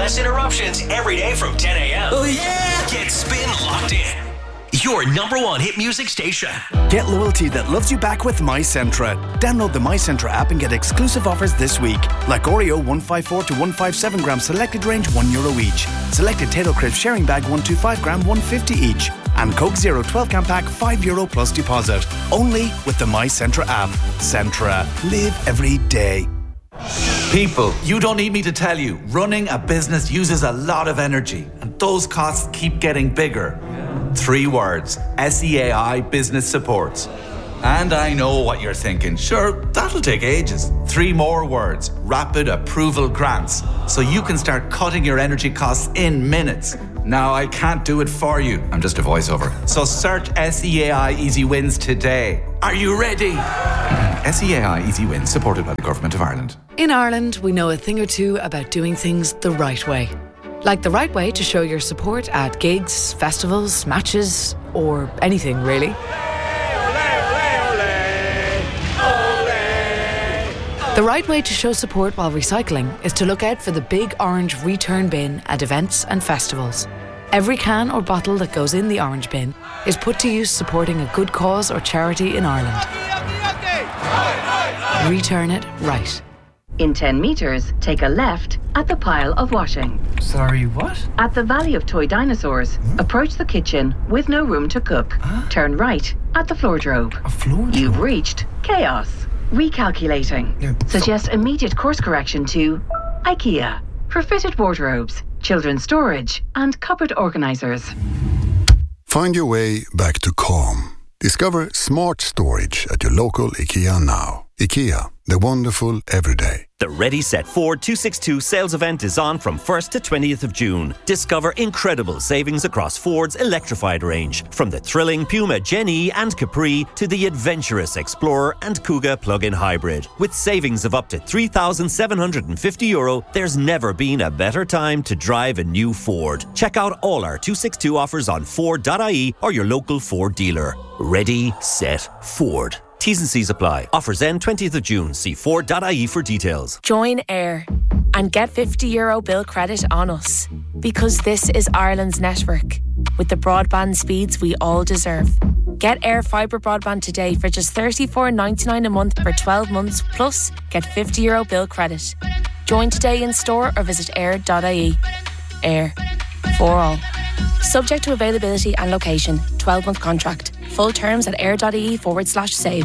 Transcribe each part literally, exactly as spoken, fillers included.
less interruptions every day from ten a.m. Oh yeah! Get Spin locked in. Your number one hit music station. Get loyalty that loves you back with MyCentra. Download the MyCentra app and get exclusive offers this week. Like Oreo one fifty-four to one fifty-seven gram selected range, one euro each. Selected Tato Crisp sharing bag one twenty-five gram, one fifty each. And Coke Zero twelve can pack, five euro plus deposit. Only with the MyCentra app. Centra. Live every day. People, you don't need me to tell you, running a business uses a lot of energy, and those costs keep getting bigger. Three words: S E A I Business Support. And I know what you're thinking. Sure, that'll take ages. Three more words: Rapid Approval Grants. So you can start cutting your energy costs in minutes. Now, I can't do it for you. I'm just a voiceover. So search S E A I Easy Wins today. Are you ready? S E A I Easy Wins, supported by the Government of Ireland. In Ireland, we know a thing or two about doing things the right way. Like the right way to show your support at gigs, festivals, matches, or anything really. The right way to show support while recycling is to look out for the big orange return bin at events and festivals. Every can or bottle that goes in the orange bin is put to use supporting a good cause or charity in Ireland. Return it right. In ten metres, take a left at the pile of washing. Sorry, what? At the Valley of Toy Dinosaurs, hmm? approach the kitchen with no room to cook. Huh? Turn right at the floordrobe. A floordrobe? You've reached chaos. Recalculating. No. Suggest immediate course correction to IKEA for fitted wardrobes, children's storage, and cupboard organisers. Find your way back to calm. Discover smart storage at your local IKEA now. IKEA, the wonderful everyday. The Ready Set Ford two sixty-two sales event is on from first to twentieth of June. Discover incredible savings across Ford's electrified range, from the thrilling Puma Gen-E and Capri to the adventurous Explorer and Kuga plug-in hybrid. With savings of up to three thousand seven hundred fifty euro, there's never been a better time to drive a new Ford. Check out all our two sixty-two offers on Ford dot I E or your local Ford dealer. Ready, set, Ford. T's and C's apply. Offers end twentieth of June. See Ford dot I E for details. Join Air and get fifty euro bill credit on us. Because this is Ireland's network, with the broadband speeds we all deserve. Get Air Fibre broadband today for just thirty-four ninety-nine a month for twelve months, plus get fifty euro bill credit. Join today in store or visit air dot I E. Air. For all. Subject to availability and location. twelve month contract. Full terms at air.ie forward slash save.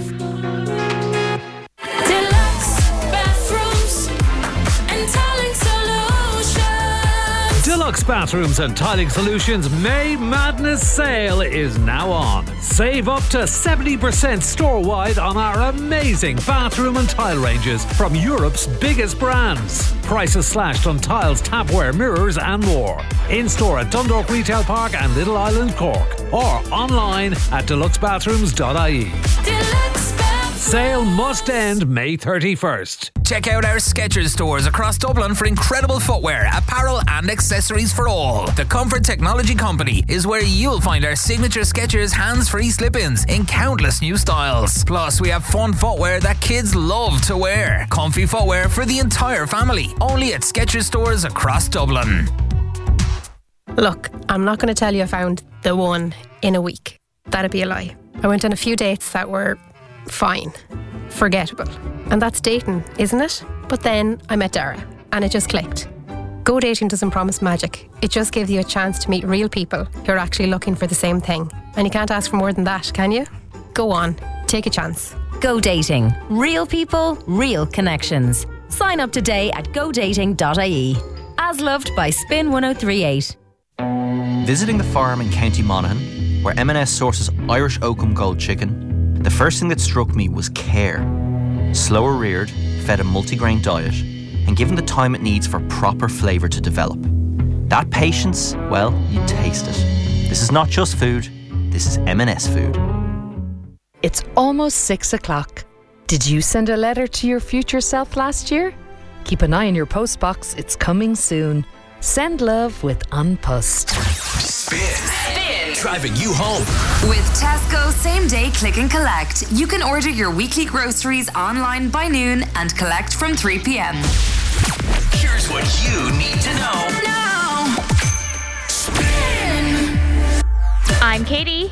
Deluxe Bathrooms and Tiling Solutions May Madness Sale is now on. Save up to seventy percent store-wide on our amazing bathroom and tile ranges from Europe's biggest brands. Prices slashed on tiles, tapware, mirrors and more. In-store at Dundalk Retail Park and Little Island, Cork. Or online at deluxe bathrooms dot I E. Sale must end May thirty-first. Check out our Skechers stores across Dublin for incredible footwear, apparel and accessories for all. The Comfort Technology Company is where you'll find our signature Skechers hands-free slip-ins in countless new styles. Plus, we have fun footwear that kids love to wear. Comfy footwear for the entire family. Only at Skechers stores across Dublin. Look, I'm not going to tell you I found the one in a week. That'd be a lie. I went on a few dates that were fine, forgettable. And that's dating, isn't it? But then I met Dara and it just clicked. Go Dating doesn't promise magic. It just gives you a chance to meet real people who are actually looking for the same thing. And you can't ask for more than that, can you? Go on, take a chance. Go Dating. Real people, real connections. Sign up today at go dating dot I E. As loved by Spin one oh three eight. Visiting the farm in County Monaghan, where M and S sources Irish Oakham Gold chicken, the first thing that struck me was care. Slower reared, fed a multigrain diet, and given the time it needs for proper flavour to develop. That patience, well, you taste it. This is not just food, this is M and S food. It's almost six o'clock. Did you send a letter to your future self last year? Keep an eye on your postbox, it's coming soon. Send love with Unpussed. Spin. Spin. Driving you home. With Tesco Same Day Click and Collect, you can order your weekly groceries online by noon and collect from three p.m. Here's what you need to know. No.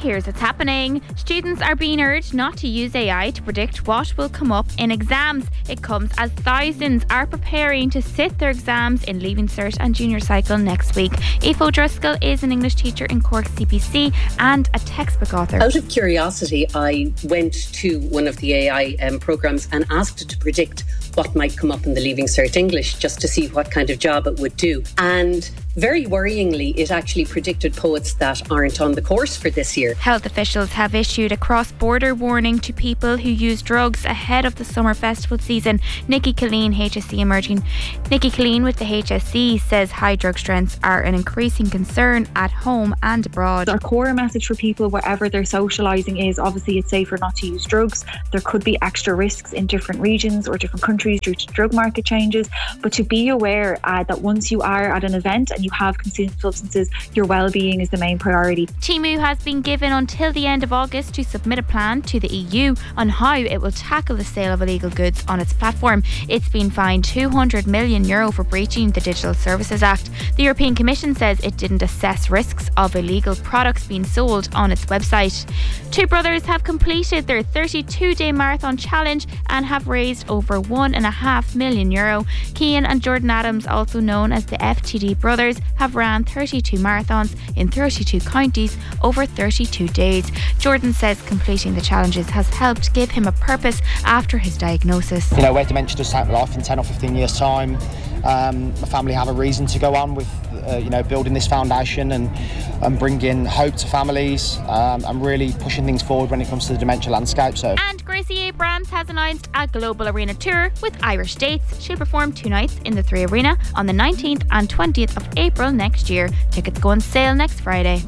here's what's happening. Students are being urged not to use A I to predict what will come up in exams. It comes as thousands are preparing to sit their exams in Leaving Cert and Junior Cycle next week. Aoife O'Driscoll is an English teacher in Cork C P C and a textbook author. Out of curiosity, I went to one of the A I um, programmes and asked it to predict what might come up in the Leaving Cert English, just to see what kind of job it would do. And very worryingly, it actually predicted poets that aren't on the course for this year. Health officials have issued a cross-border warning to people who use drugs ahead of the summer festival season. Nikki Killeen, H S C Emerging. Nikki Killeen with the H S C says high drug strengths are an increasing concern at home and abroad. Our core message for people, wherever they're socialising, is obviously it's safer not to use drugs. There could be extra risks in different regions or different countries due to drug market changes, but to be aware uh, that once you are at an event and you have consumed substances, your well-being is the main priority. Temu has been given until the end of August to submit a plan to the E U on how it will tackle the sale of illegal goods on its platform. It's been fined two hundred million euro for breaching the Digital Services Act. The European Commission says it didn't assess risks of illegal products being sold on its website. Two brothers have completed their thirty-two day marathon challenge and have raised over one and a half million euro. Cian and Jordan Adams, also known as the F T D brothers, have ran thirty-two marathons in thirty-two counties over thirty-two days. Jordan says completing the challenges has helped give him a purpose after his diagnosis. You know, where dementia does take my life in ten or fifteen years' time, um, my family have a reason to go on with, uh, you know, building this foundation and, and bringing hope to families um, and really pushing things forward when it comes to the dementia landscape. So. And Gracie Abrams has announced a global arena tour with Irish dates. She'll perform two nights in the Three Arena on the nineteenth and twentieth of April next year. Tickets go on sale next Friday.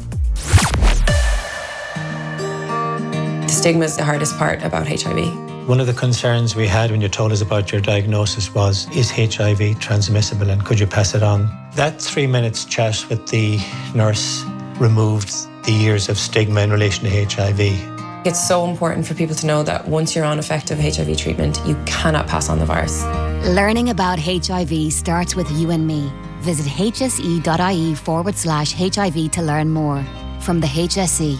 The stigma is the hardest part about H I V. One of the concerns we had when you told us about your diagnosis was, is H I V transmissible and could you pass it on? That three minutes chat with the nurse removed the years of stigma in relation to H I V. It's so important for people to know that once you're on effective H I V treatment, you cannot pass on the virus. Learning about H I V starts with you and me. Visit hse.ie forward slash HIV to learn more. From the H S E.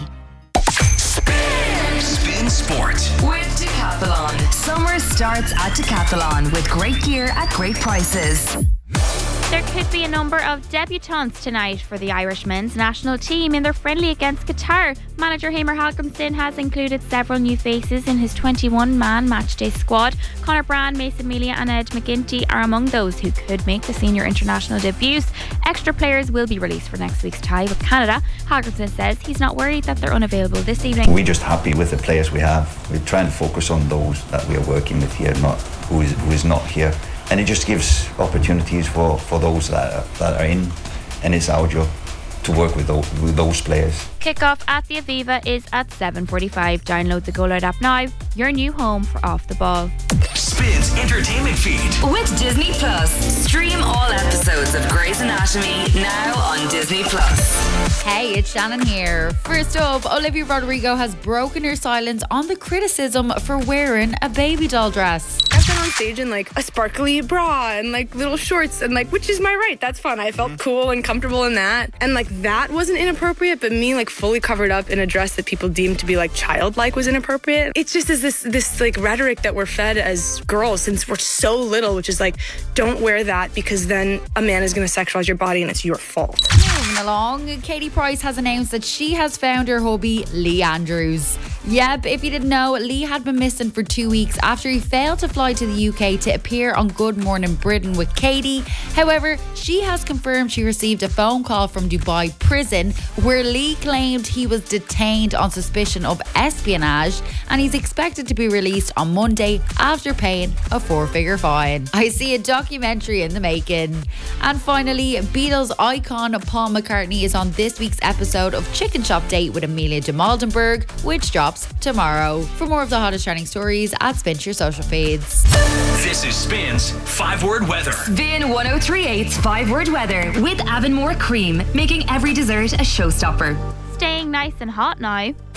Spin Sport with Decathlon. Summer starts at Decathlon with great gear at great prices. There could be a number of debutants tonight for the Irish men's national team in their friendly against Qatar. Manager Hamer Halcomston has included several new faces in his twenty-one man matchday squad. Conor Brand, Mason Melia and Ed McGinty are among those who could make the senior international debuts. Extra players will be released for next week's tie with Canada. Halcomston says he's not worried that they're unavailable this evening. We're just happy with the players we have. We're trying to focus on those that we are working with here, not who is, who is not here. And it just gives opportunities for, for those that are, that are in, and it's our job to work with those, with those players. Kickoff at the Aviva is at seven forty-five. Download the GoLoud app now, your new home for Off the Ball. Spins entertainment feed with Disney Plus. Stream all episodes of Grey's Anatomy now on Disney Plus. Hey, it's Shannon here. First up, Olivia Rodrigo has broken her silence on the criticism for wearing a baby doll dress. I've been on stage in like a sparkly bra and like little shorts and like, which is my right. That's fun. I felt cool and comfortable in that. And like that wasn't inappropriate, but me like fully covered up in a dress that people deemed to be like childlike was inappropriate. It's just is this this like rhetoric that we're fed as girls since we're so little, which is like, don't wear that because then a man is going to sexualize your body and it's your fault. Moving along, Katie Price has announced that she has found her hubby, Lee Andrews. Yep, if you didn't know, Lee had been missing for two weeks after he failed to fly to the U K to appear on Good Morning Britain with Katie. However, she has confirmed she received a phone call from Dubai prison where Lee claimed he was detained on suspicion of espionage and he's expected to be released on Monday after paying a four-figure fine. I see a documentary in the making. And finally, Beatles icon Paul McCartney is on this week's episode of Chicken Shop Date with Amelia de Maldenberg, which drops tomorrow. For more of the hottest trending stories, add Spin to your social feeds. This is Spin's five-word weather. Spin one oh three point eight's five-word weather with Avonmore Cream, making every dessert a showstopper. Staying nice and hot now.